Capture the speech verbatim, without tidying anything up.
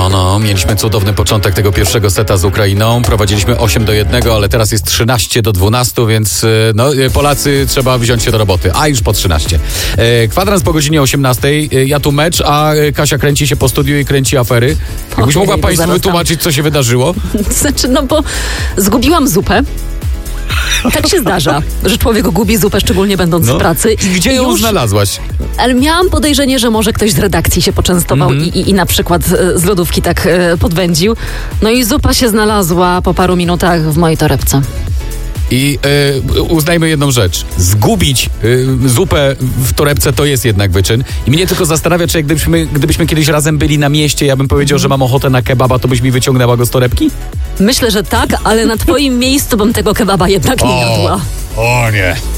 No, no, mieliśmy cudowny początek tego pierwszego seta z Ukrainą. Prowadziliśmy osiem do jednego, ale teraz jest trzynaście do dwunastu, więc no, Polacy trzeba wziąć się do roboty. A już po trzynaście. Kwadrans po godzinie osiemnastej. Ja tu mecz, a Kasia kręci się po studiu i kręci afery. Jakbyś mogła Państwu wytłumaczyć, co się wydarzyło? Znaczy, no bo zgubiłam zupę. Tak się zdarza, że człowiek gubi zupę, szczególnie będąc no. w pracy. I gdzie ją Już, znalazłaś? Ale miałam podejrzenie, że może ktoś z redakcji się poczęstował mm-hmm. i, i, i na przykład z lodówki tak e, podwędził. No i zupa się znalazła po paru minutach w mojej torebce. I y, uznajmy jedną rzecz. Zgubić y, zupę w torebce to jest jednak wyczyn. I mnie tylko zastanawia, czy gdybyśmy, gdybyśmy kiedyś razem byli na mieście, ja bym powiedział, że mam ochotę na kebaba, to byś mi wyciągnęła go z torebki? Myślę, że tak, ale na twoim miejscu bym tego kebaba jednak nie jadła. O nie.